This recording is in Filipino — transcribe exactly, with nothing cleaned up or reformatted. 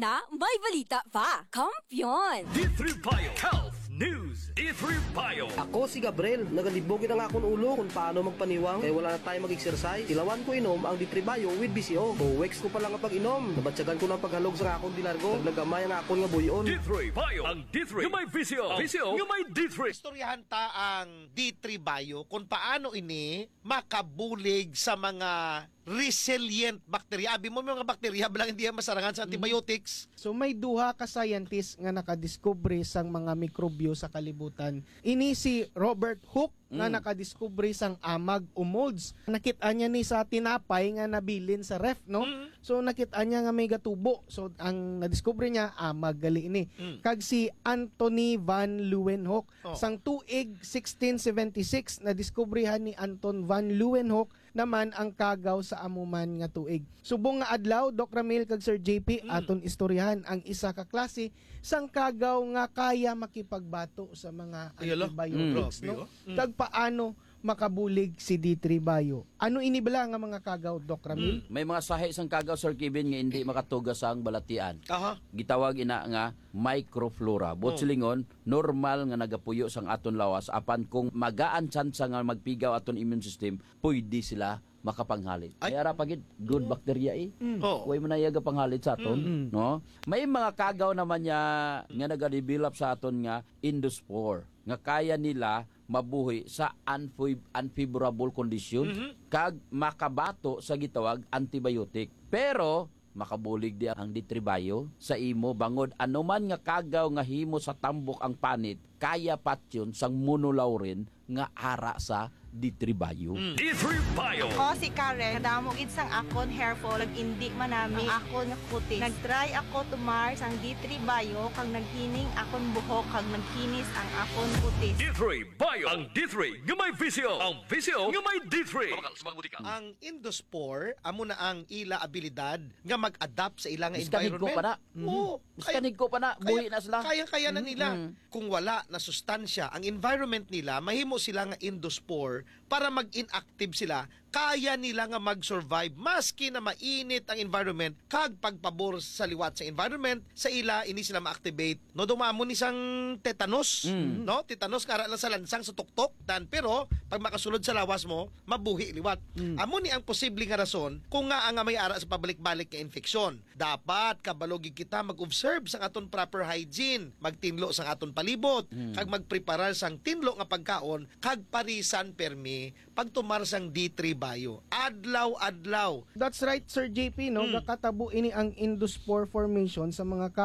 na, may balita pa. Kampiyon! D three Bio Health News. D three Bio. Ako si Gabriel, nagalibogin ang akong ulo kung paano magpaniwang, kaya wala na tayo mag-exercise. Ilawan ko inom ang D three Bio with B C O. O weeks ko pa lang ang pag-inom. Nabatsagan ko ng paghalog sa akong dilargo. Naglagamay ang akong nga buyon. D three Bio. Ang D three yung may V C O. V C O yung may D three. Istoryahan ta ang D three Bio kung paano ini makabulig sa mga resilient bacteria. Abi mo mga bacteria balang hindi masarangan sa antibiotics. So may duha ka scientist nga nakadiskubre sang mga mikrobyo sa kalibutan. Ini si Robert Hooke nga Mm. nakadiskubre sang amag o molds. Nakita niya ni sa tinapay nga nabilin sa ref, no? Mm. So nakita niya nga may gatubo. So ang nadiskubre niya amag gali ini. Mm. Kag si Anthony van Leeuwenhoek Oh. sang tuig sixteen seventy-six nadiskubrehan ni Anton van Leeuwenhoek naman ang kagaw sa amuman nga tuig. Subong nga adlaw, Doc Ramil kag Sir J P, Mm. aton istoryahan ang isa ka klase sang kagaw nga kaya makipagbato sa mga Ayala. antibiotics, Mm. no? Mm. Kag paano makabulig si D three Bio. Ano inibala nga mga kagaw, Doc Ramil? May mga sahi sang kagaw, Sir Kevin, nga hindi makatugas ang balatian. Aha. Gitawag ina nga microflora. But silingon, normal nga nagapuyo sang aton lawas apan kung magaan chance nga magpigaw aton immune system, pwede sila makapanghalit. Ay. Ay ara pagid good bacteria eh. Oh. Way manayaga panghalit sa aton, no? May mga kagaw naman niya nga nagadevelop sa aton nga endospore nga kaya nila mabuhi sa unfav- unfavorable condition kag makabato sa gitawag antibiotic. Pero makabulig di ang D three Bio sa imo bangod anuman nga kagaw nga himo sa tambok ang panit kaya patyon sang monolaurin nga ara sa D three Bio. D three Bio. Ako si Karen, kadamo gid sang akon hair fall, nag-indi manami ang akon nga kutis. Nag-try ako tumar sang D three Bio kag naghining akon buhok kag nagkinis ang akon kutis. D three Bio. Ang D three yung may V C O. Ang V C O yung may D three. Ang endospore amo na ang ila abilidad nga mag-adapt sa ilang Iskanig ko environment. pa na. Oo. Iskanig ko pa na. Buhi na sila. Kaya-kaya na nila. Kung wala na sustansya, ang environment nila, mahimo sila nga endospore para mag-inactive sila. Kaya nila nga mag-survive maski na mainit ang environment kag pagpabor sa liwat sa environment sa ila ini sila ma-activate no dumamo ni sang tetanus no tetanus kara lang sa lansang sa tuktok tan pero pag makasulod sa lawas mo mabuhi liwat amo ni ang posible nga rason kung nga ang may ara sa pabalik-balik nga infeksyon dapat kabalogi kita mag-observe sa aton proper hygiene magtinlo sa aton palibot kag magpreparar sang tinlo nga pagkaon kag parisan permi pagtumar sang D three Bio. Adlaw-adlaw. That's right, Sir J P, no? Gakatabo ini ang endospore formation sa mga